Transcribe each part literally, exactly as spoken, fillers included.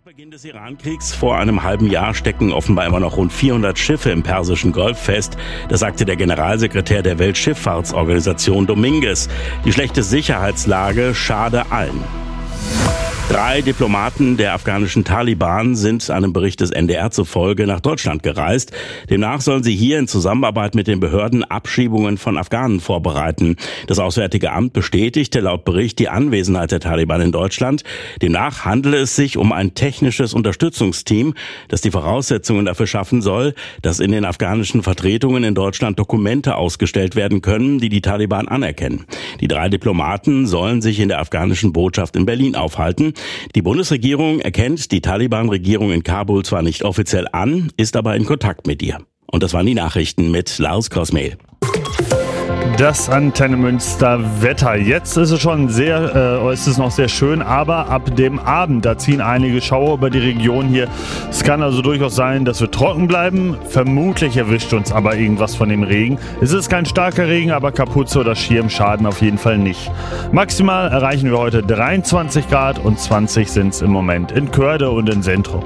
Beginn des Iran-Kriegs vor einem halben Jahr stecken offenbar immer noch rund vierhundert Schiffe im Persischen Golf fest. Das sagte der Generalsekretär der Weltschifffahrtsorganisation Dominguez. Die schlechte Sicherheitslage schade allen. Drei Diplomaten der afghanischen Taliban sind einem Bericht des N D R zufolge nach Deutschland gereist. Demnach sollen sie hier in Zusammenarbeit mit den Behörden Abschiebungen von Afghanen vorbereiten. Das Auswärtige Amt bestätigte laut Bericht die Anwesenheit der Taliban in Deutschland. Demnach handele es sich um ein technisches Unterstützungsteam, das die Voraussetzungen dafür schaffen soll, dass in den afghanischen Vertretungen in Deutschland Dokumente ausgestellt werden können, die die Taliban anerkennen. Die drei Diplomaten sollen sich in der afghanischen Botschaft in Berlin aufhalten. Die Bundesregierung erkennt die Taliban-Regierung in Kabul zwar nicht offiziell an, ist aber in Kontakt mit ihr. Und das waren die Nachrichten mit Lars Kosmehl. Das Antenne Münster Wetter. Jetzt ist es schon sehr, äh, ist es noch sehr schön, aber ab dem Abend, da ziehen einige Schauer über die Region hier. Es kann also durchaus sein, dass wir trocken bleiben. Vermutlich erwischt uns aber irgendwas von dem Regen. Es ist kein starker Regen, aber Kapuze oder Schirm schaden auf jeden Fall nicht. Maximal erreichen wir heute dreiundzwanzig Grad und zwanzig sind es im Moment in Körde und in Sentrup.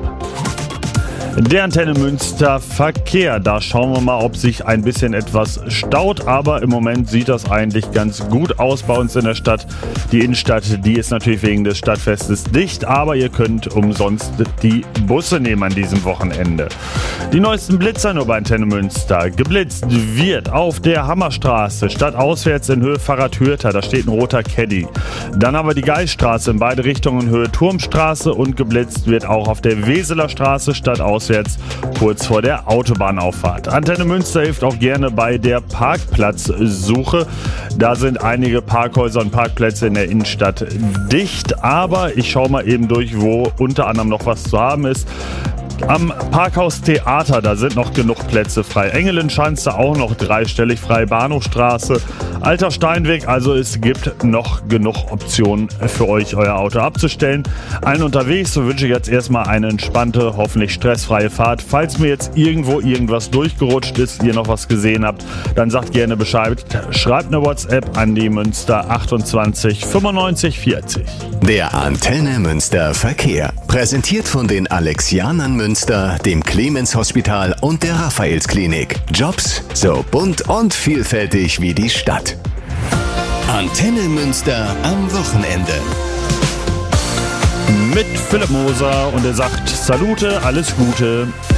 Der Antenne Münster Verkehr, da schauen wir mal, ob sich ein bisschen etwas staut, aber im Moment sieht das eigentlich ganz gut aus bei uns in der Stadt. Die Innenstadt, die ist natürlich wegen des Stadtfestes dicht, aber ihr könnt umsonst die Busse nehmen an diesem Wochenende. Die neuesten Blitzer nur bei Antenne Münster. Geblitzt wird auf der Hammerstraße, stadtauswärts in Höhe Fahrradhürter, da steht ein roter Caddy. Dann haben wir die Geisstraße in beide Richtungen in Höhe Turmstraße und geblitzt wird auch auf der Weseler Straße stadtauswärts kurz vor der Autobahnauffahrt. Antenne Münster hilft auch gerne bei der Parkplatzsuche. Da sind einige Parkhäuser und Parkplätze in der Innenstadt dicht, aber ich schaue mal eben durch, wo unter anderem noch was zu haben ist. Am Parkhaus Theater, da sind noch genug Plätze frei. Engelenschanze auch noch dreistellig frei. Bahnhofstraße, Alter Steinweg. Also es gibt noch genug Optionen für euch, euer Auto abzustellen. Allen unterwegs, so wünsche ich jetzt erstmal eine entspannte, hoffentlich stressfreie Fahrt. Falls mir jetzt irgendwo irgendwas durchgerutscht ist, ihr noch was gesehen habt, dann sagt gerne Bescheid. Schreibt eine WhatsApp an die Münster achtundzwanzig fünfundneunzig vierzig. Der Antenne Münster Verkehr. Präsentiert von den Alexianern Münster, dem Clemens Hospital und der Raphaels-Klinik. Jobs so bunt und vielfältig wie die Stadt. Antenne Münster am Wochenende. Mit Philipp Moser und er sagt Salute, alles Gute.